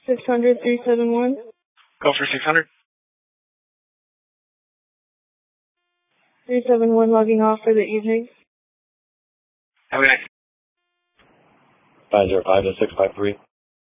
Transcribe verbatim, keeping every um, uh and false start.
six hundred, three seven one. Go for six hundred. three seven one logging off for the evening. Have a good night. five zero five to six five three.